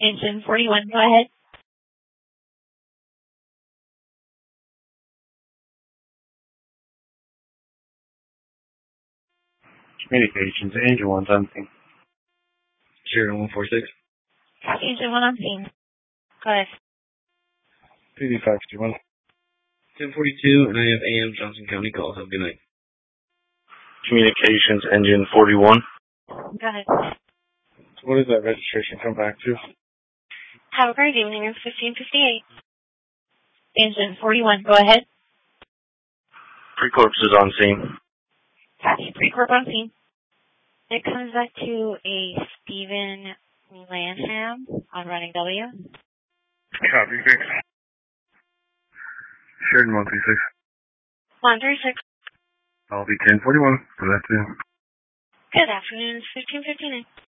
Engine 41, go ahead. Communications, Angel 1 something. 0146. Engine 1 on scene. Go ahead. PD521. 1042, and I have AM Johnson County calls. Have a good night. Communications, Engine 41. Go ahead. So what does that registration come back to? Have a great evening. It's 1558. Engine 41, go ahead. Pre-corps is on scene. Pre-corp on scene. It comes back to a Stephen Lanham on running W. Copy, 6. Sheridan 136. 136. I'll be 1041. Good afternoon. Good afternoon. It's 1559.